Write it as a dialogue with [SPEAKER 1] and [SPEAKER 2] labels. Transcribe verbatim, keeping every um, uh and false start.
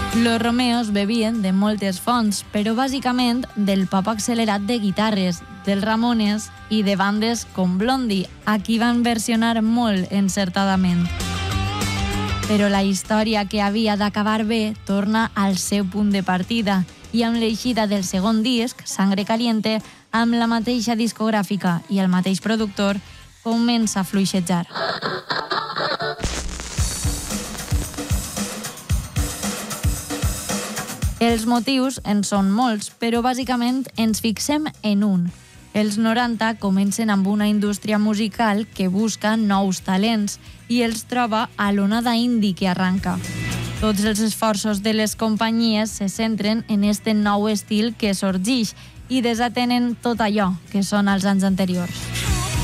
[SPEAKER 1] Los Romeos bevien de moltes fonts, però bàsicament del pop accelerat de guitarres, dels Ramones i de bandes com Blondie, a qui van versionar molt encertadament. Però la història que havia d'acabar bé torna al seu punt de partida i amb l'eixida del segon disc, Sangre Caliente, amb la mateixa discogràfica i el mateix productor, comença a fluixejar. Els motius en són molts, però bàsicament ens fixem en un. Els noranta comencen amb una indústria musical que busca nous talents i els troba a l'onada indie que arranca. Tots els esforços de les companyies se centren en este nou estil que sorgeix i desatenen tot allò que són els anys anteriors.